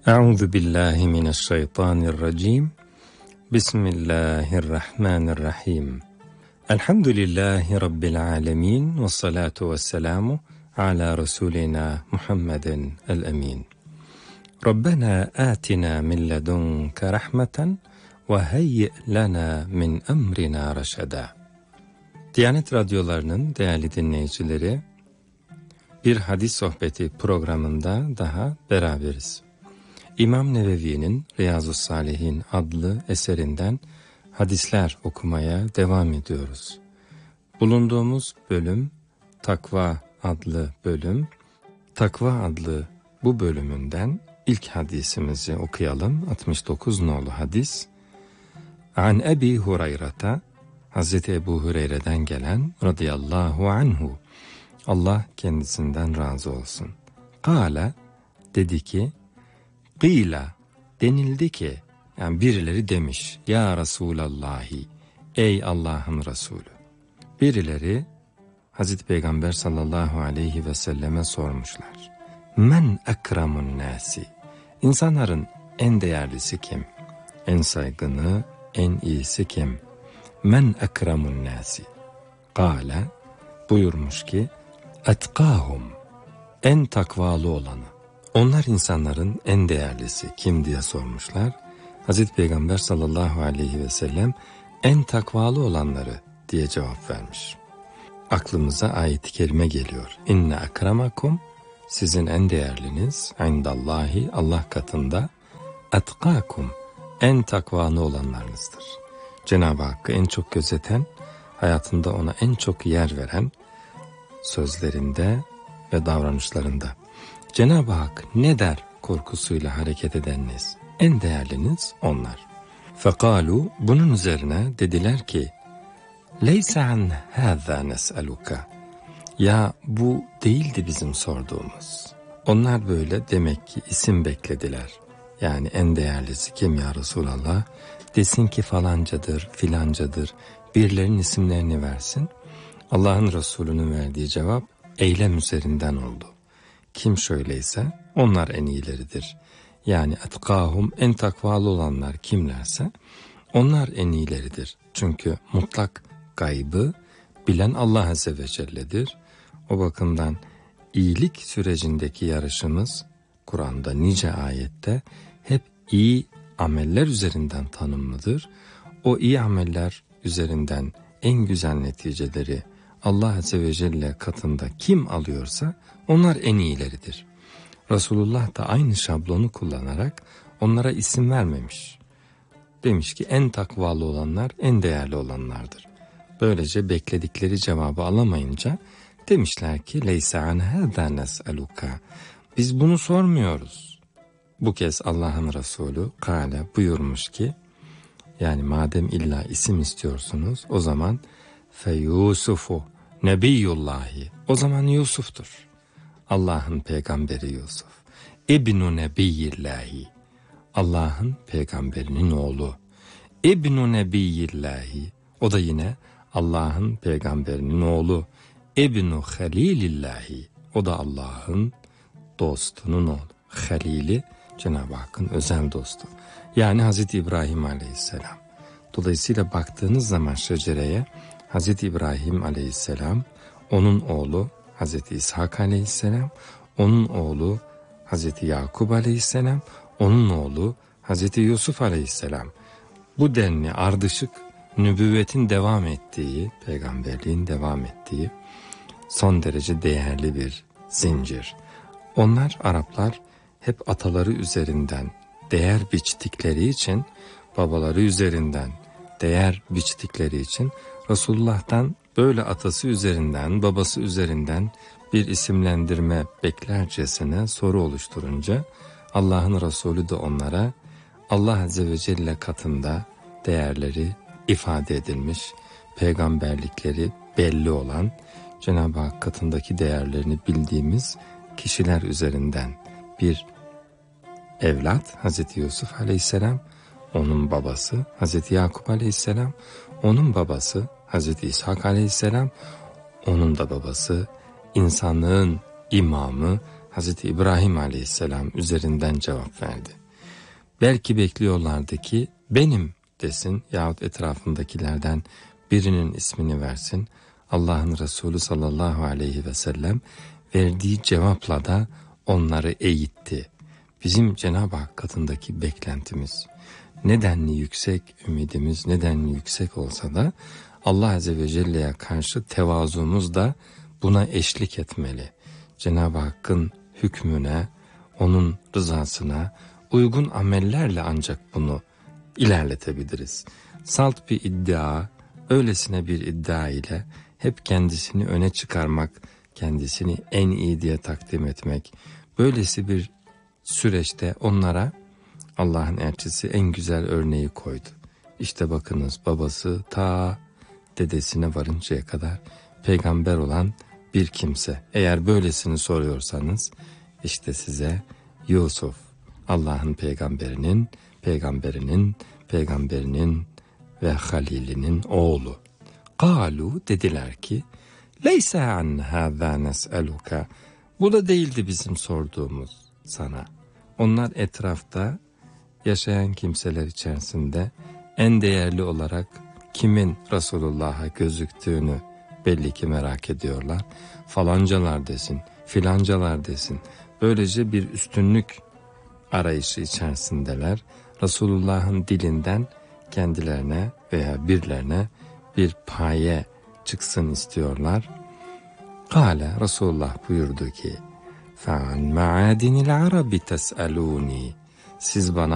Euzu billahi mineşşeytanirracim. Bismillahirrahmanirrahim. Elhamdülillahi rabbil alamin ve salatu vesselamu ala rasulina Muhammedin el-emin. Rabbena atina min ledunke rahmeten ve heyyi lana min emrina reşeda. Diyanet Radyoları'nın değerli dinleyicileri, bir hadis sohbeti programında daha beraberiz. İmam Nevevi'nin Riyazu's-Salihin adlı eserinden hadisler okumaya devam ediyoruz. Bulunduğumuz bölüm Takva adlı bölüm. Takva adlı bu bölümünden ilk hadisimizi okuyalım. 69 nolu hadis. An Ebi Hureyre'ta, Hazreti Ebu Hureyre'den gelen radıyallahu anhu, Allah kendisinden razı olsun. Kâle, dedi ki, Kıyla, denildi ki, yani birileri demiş, ya Resulallahi, ey Allah'ın Resulü. Birileri Hazreti Peygamber sallallahu aleyhi ve selleme sormuşlar. Men ekramun nasi, insanların en değerlisi kim? En saygını, en iyisi kim? Men ekramun nasi. Kâle, buyurmuş ki, etkâhum, en takvalı olanı. Onlar insanların en değerlisi kim diye sormuşlar. Hazreti Peygamber sallallahu aleyhi ve sellem en takvalı olanları diye cevap vermiş. Aklımıza ayet-i kerime geliyor. İnne akramakum, sizin en değerliniz indallahi, Allah katında, etkâkum, en takvalı olanlarınızdır. Cenab-ı Hakk'ı en çok gözeten, hayatında ona en çok yer veren, sözlerinde ve davranışlarında. Cenab-ı Hak ne der korkusuyla hareket edeniniz? En değerliniz onlar. Fekalu, bunun üzerine dediler ki, Leyse an hâzâ nes'eluka. Ya bu değildi bizim sorduğumuz. Onlar böyle demek ki isim beklediler. Yani en değerlisi kim ya Resulallah? Desin ki falancadır, filancadır. Birilerinin isimlerini versin. Allah'ın Resulü'nün verdiği cevap eylem üzerinden oldu. Kim şöyleyse onlar en iyileridir. Yani etkâhum, en takvalı olanlar kimlerse onlar en iyileridir. Çünkü mutlak gaybı bilen Allah Azze ve Celle'dir. O bakımdan iyilik sürecindeki yarışımız Kur'an'da nice ayette hep iyi ameller üzerinden tanımlıdır. O iyi ameller üzerinden en güzel neticeleri Allah Azze ve Celle katında kim alıyorsa onlar en iyileridir. Resulullah da aynı şablonu kullanarak onlara isim vermemiş. Demiş ki en takvalı olanlar en değerli olanlardır. Böylece bekledikleri cevabı alamayınca demişler ki leyse an hâzâ nes'eluka. Biz bunu sormuyoruz. Bu kez Allah'ın Resulü kâle buyurmuş ki, yani madem illa isim istiyorsunuz o zaman fe Yusufu Nebiyullahi, o zaman Yusuf'tur. Allah'ın peygamberi Yusuf. İbnu Nebiyillahi, Allah'ın peygamberinin oğlu. İbnu Nebiyillahi, o da yine Allah'ın peygamberinin oğlu. İbnu Halilillahi, o da Allah'ın dostunun oğlu. Halili, Cenab-ı Hakk'ın özel dostu. Yani Hazreti İbrahim aleyhisselam. Dolayısıyla baktığınız zaman şecereye, Hazreti İbrahim aleyhisselam, onun oğlu Hazreti İshak aleyhisselam, onun oğlu Hazreti Yakup aleyhisselam, onun oğlu Hazreti Yusuf aleyhisselam. Bu denli ardışık nübüvvetin devam ettiği, peygamberliğin devam ettiği son derece değerli bir zincir. Onlar Araplar hep ataları üzerinden değer biçtikleri için, babaları üzerinden değer biçtikleri için Resulullah'tan böyle atası üzerinden, babası üzerinden bir isimlendirme beklercesine soru oluşturunca Allah'ın Resulü de onlara Allah Azze ve Celle katında değerleri ifade edilmiş, peygamberlikleri belli olan, Cenab-ı Hak katındaki değerlerini bildiğimiz kişiler üzerinden bir evlat Hazreti Yusuf Aleyhisselam, onun babası Hazreti Yakup Aleyhisselam, onun babası Hazreti İshak Aleyhisselam, onun da babası insanlığın imamı Hazreti İbrahim aleyhisselam üzerinden cevap verdi. Belki bekliyorlardı ki benim desin yahut etrafındakilerden birinin ismini versin. Allah'ın Resulü sallallahu aleyhi ve sellem verdiği cevapla da onları eğitti. Bizim Cenab-ı Hak katındaki beklentimiz, nedenli yüksek ümidimiz, nedenli yüksek olsa da Allah Azze ve Celle'ye karşı tevazumuz da buna eşlik etmeli. Cenab-ı Hakk'ın hükmüne, onun rızasına uygun amellerle ancak bunu ilerletebiliriz. Salt bir iddia, öylesine bir iddia ile hep kendisini öne çıkarmak, kendisini en iyi diye takdim etmek, böylesi bir süreçte onlara Allah'ın elçisi en güzel örneği koydu. İşte bakınız, babası ta dedesine varıncaya kadar peygamber olan bir kimse. Eğer böylesini soruyorsanız işte size Yusuf, Allah'ın peygamberinin ve halilinin oğlu. Kalu, dediler ki leysa an hâzâ nes'eluka, bu da değildi bizim sorduğumuz sana. Onlar etrafta yaşayan kimseler içerisinde en değerli olarak kimin Resulullah'a gözüktüğünü belli ki merak ediyorlar. Falancalar desin, filancalar desin. Böylece bir üstünlük arayışı içerisindeler. Resulullah'ın dilinden kendilerine veya birilerine bir paye çıksın istiyorlar. Kâle, Resulullah buyurdu ki فَعَنْ مَعَادِنِ الْعَرَبِ تَسْأَلُونِي, siz bana